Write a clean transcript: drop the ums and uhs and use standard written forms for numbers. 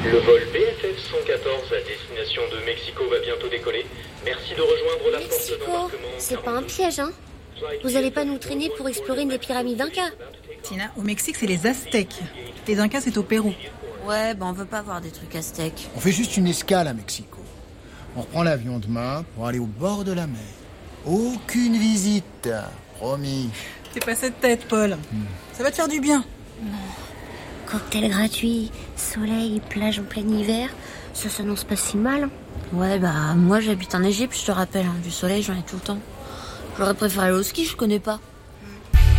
Le vol BFF 114 à destination de Mexico va bientôt décoller. Merci de rejoindre la porte d'embarquement. C'est pas un piège, hein? Vous allez pas nous traîner pour explorer une des pyramides Incas? Tina, au Mexique, c'est les Aztèques. Les Incas, c'est au Pérou. Ouais, on veut pas voir des trucs aztèques. On fait juste une escale à Mexico. On reprend l'avion demain pour aller au bord de la mer. Aucune visite, promis. C'est pas cette tête, Paul. Ça va te faire du bien. Cocktail gratuit, soleil, plage en plein hiver, ça s'annonce pas si mal. Ouais, moi j'habite en Égypte, je te rappelle. Du soleil, j'en ai tout le temps. J'aurais préféré aller au ski, je connais pas.